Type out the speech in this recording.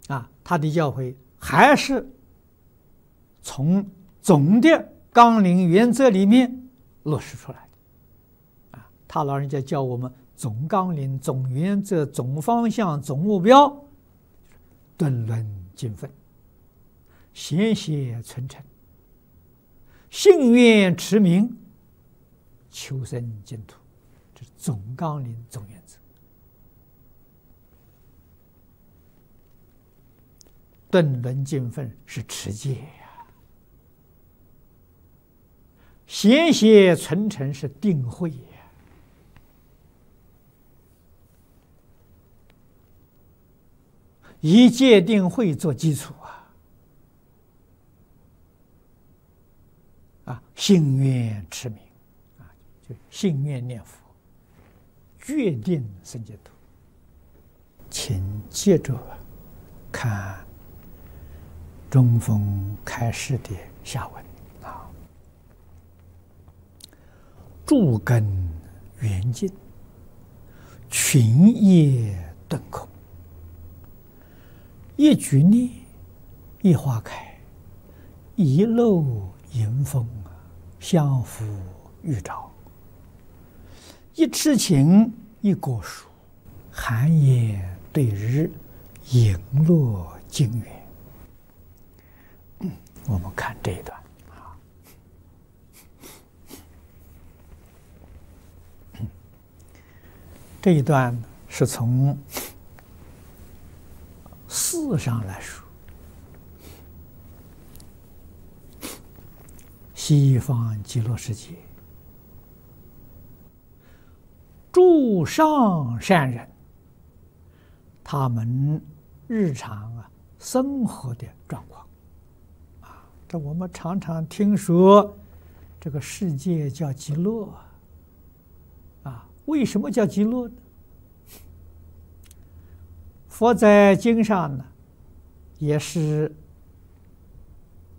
他的教诲还是从总的纲领原则里面落实出来的。他老人家教我们总纲领、总原则、总方向、总目标，顿论尽分，贤邪存诚，信愿持名，求生净土，这是总纲领、总原则。顿论尽分是持戒呀，贤邪存诚是定慧呀。以戒定慧做基础信愿持名就信愿念佛，决定生净土。请接着看中峰开示的下文诸根圆净，群业顿空，一举念，一花开，一漏迎风，相扶玉照，一痴情，一果树，寒夜对日，影落经远。我们看这一段这一段是从事上来说，西方极乐世界诸上善人，他们日常生活的状况这我们常常听说这个世界叫极乐为什么叫极乐呢？佛在经上呢，也是